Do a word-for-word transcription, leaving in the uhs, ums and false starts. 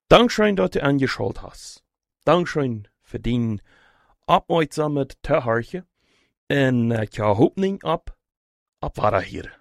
Dankeschön, dat u aangeschaut hast. Dankeschön für din aufmerksamhet, Herrchen, en ik hoop op, op weiterhören.